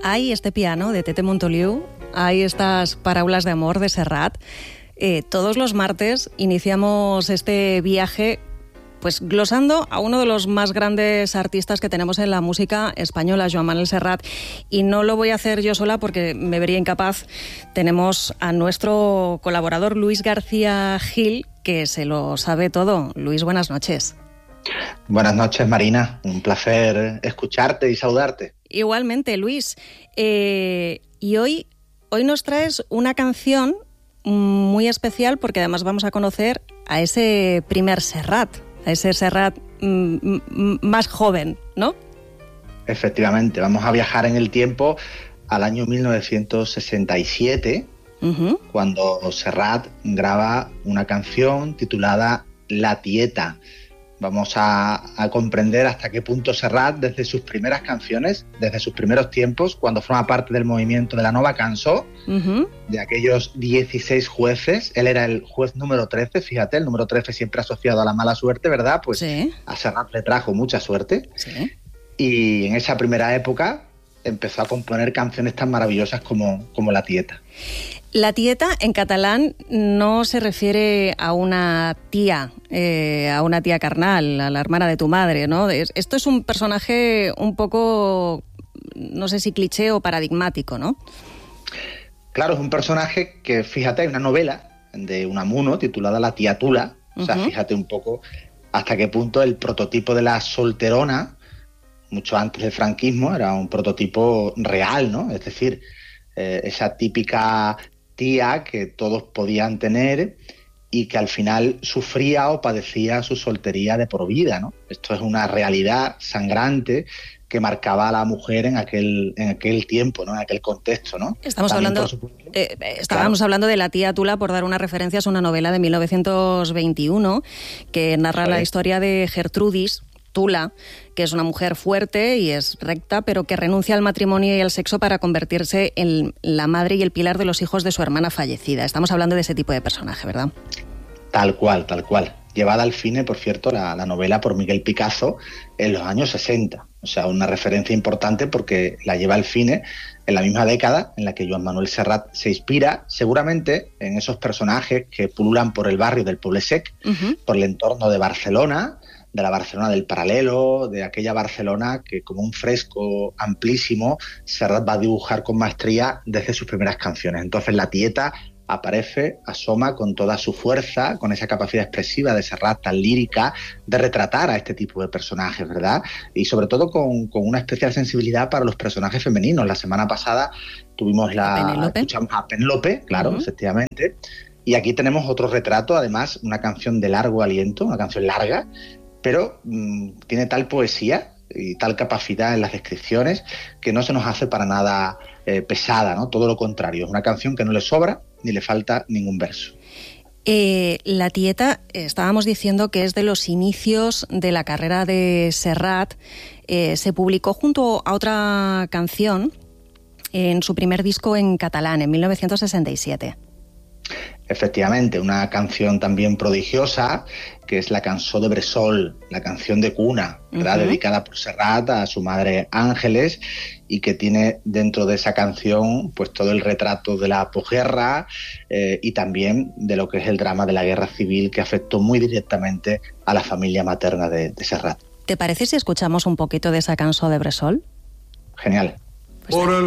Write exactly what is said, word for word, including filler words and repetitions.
hay este piano de Tete Montoliu, hay estas parábolas de amor de Serrat. Eh, todos los martes iniciamos este viaje pues glosando a uno de los más grandes artistas que tenemos en la música española, Joan Manuel Serrat. Y no lo voy a hacer yo sola porque me vería incapaz. Tenemos a nuestro colaborador Luis García Gil, que se lo sabe todo. Luis, buenas noches. Buenas noches, Marina. Un placer escucharte y saludarte. Igualmente, Luis. Eh, y hoy, hoy nos traes una canción muy especial porque además vamos a conocer a ese primer Serrat, a ese Serrat mm, más joven, ¿no? Efectivamente, vamos a viajar en el tiempo al año mil novecientos sesenta y siete, uh-huh. cuando Serrat graba una canción titulada La Tieta. Vamos a, a comprender hasta qué punto Serrat, desde sus primeras canciones, desde sus primeros tiempos, cuando forma parte del movimiento de la Nova Cançó, uh-huh. de aquellos dieciséis jueces, él era el juez número trece, fíjate, el número trece siempre asociado a la mala suerte, ¿verdad? Pues sí. A Serrat le trajo mucha suerte. Sí. Y en esa primera época empezó a componer canciones tan maravillosas como, como La Tieta. La tieta en catalán no se refiere a una tía, eh, a una tía carnal, a la hermana de tu madre, ¿no? Esto es un personaje un poco, no sé si cliché o paradigmático, ¿no? Claro, es un personaje que, fíjate, hay una novela de Unamuno titulada La tía Tula, uh-huh. o sea, fíjate un poco hasta qué punto el prototipo de la solterona, mucho antes del franquismo, era un prototipo real, ¿no? Es decir, eh, esa típica tía que todos podían tener y que al final sufría o padecía su soltería de por vida, ¿no? Esto es una realidad sangrante que marcaba a la mujer en aquel en aquel tiempo, ¿no? En aquel contexto, ¿no? Estamos También, hablando supuesto, eh, estábamos claro. hablando de La tía Tula, por dar una referencia, es una novela de mil novecientos veintiuno que narra la historia de Gertrudis Tula, que es una mujer fuerte y es recta, pero que renuncia al matrimonio y al sexo para convertirse en la madre y el pilar de los hijos de su hermana fallecida. Estamos hablando de ese tipo de personaje, ¿verdad? Tal cual, tal cual. Llevada al cine, por cierto, la, la novela por Miguel Picazo en los años sesenta. O sea, una referencia importante porque la lleva al cine en la misma década en la que Joan Manuel Serrat se inspira, seguramente en esos personajes que pululan por el barrio del Poble Sec, uh-huh. por el entorno de Barcelona, de la Barcelona del paralelo, de aquella Barcelona que como un fresco amplísimo Serrat va a dibujar con maestría desde sus primeras canciones. Entonces La Tieta aparece, asoma con toda su fuerza, con esa capacidad expresiva de Serrat tan lírica, de retratar a este tipo de personajes, ¿verdad? Y sobre todo con, con una especial sensibilidad para los personajes femeninos. La semana pasada tuvimos la... escuchamos a Penélope, claro, uh-huh. efectivamente, y aquí tenemos otro retrato, además, una canción de largo aliento, una canción larga, pero mmm, tiene tal poesía y tal capacidad en las descripciones que no se nos hace para nada eh, pesada, ¿no? Todo lo contrario, es una canción que no le sobra ni le falta ningún verso. Eh, La Tieta, estábamos diciendo que es de los inicios de la carrera de Serrat. Eh, se publicó junto a otra canción en su primer disco en catalán, en mil novecientos sesenta y siete. Efectivamente, una canción también prodigiosa, que es la Cançó de Bressol, la canción de cuna, ¿verdad? Uh-huh. Dedicada por Serrat a su madre Ángeles, y que tiene dentro de esa canción pues todo el retrato de la posguerra eh, y también de lo que es el drama de la guerra civil que afectó muy directamente a la familia materna de, de Serrat. ¿Te parece si escuchamos un poquito de esa Cançó de Bressol? Genial. Pues